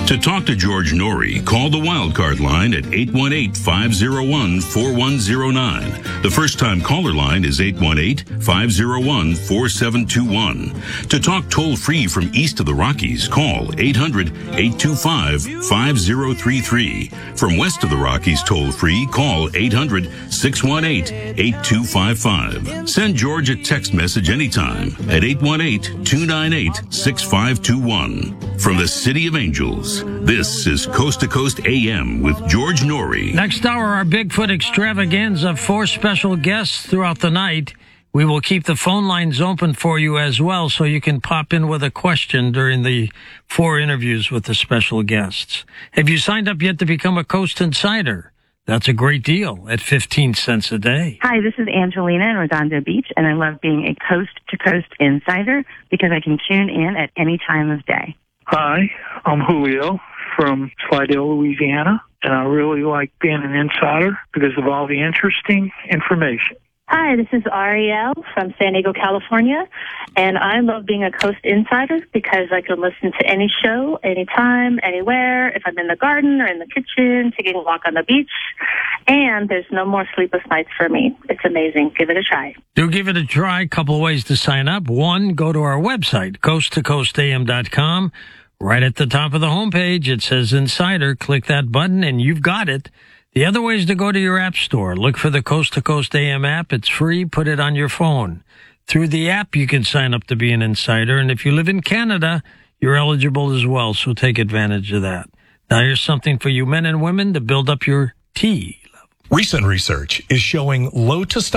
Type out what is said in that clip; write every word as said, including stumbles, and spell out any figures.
To talk to George Norrie, call the Wildcard line at eight one eight, five oh one, four one oh nine. The first-time caller line is eight one eight, five oh one, four seven two one. To talk toll-free from east of the Rockies, call eight hundred, eight two five, five oh three three. From west of the Rockies toll-free, call eight hundred, six one eight, eight two five five. Send George a text message anytime at eight one eight, two nine eight, six five two one. From the City of Angels, this is Coast to Coast A M with George Norrie. Next hour, our Bigfoot extravaganza, four special guests throughout the night. We will keep the phone lines open for you as well, so you can pop in with a question during the four interviews with the special guests. Have you signed up yet to become a Coast Insider? That's a great deal at fifteen cents a day. Hi, this is Angelina in Redondo Beach, and I love being a coast-to-coast insider because I can tune in at any time of day. Hi, I'm Julio from Slidell, Louisiana, and I really like being an insider because of all the interesting information. Hi, this is Ariel from San Diego, California, and I love being a Coast Insider because I can listen to any show, anytime, anywhere, if I'm in the garden or in the kitchen, taking a walk on the beach, and there's no more sleepless nights for me. It's amazing. Give it a try. Do give it a try. A couple of ways to sign up. One, go to our website, coast to coast a m dot com. Right at the top of the homepage, it says Insider. Click that button, and you've got it. The other way is to go to your app store. Look for the Coast to Coast A M app. It's free. Put it on your phone. Through the app, you can sign up to be an insider. And if you live in Canada, you're eligible as well, so take advantage of that. Now, here's something for you men and women to build up your tea. Recent research is showing low testosterone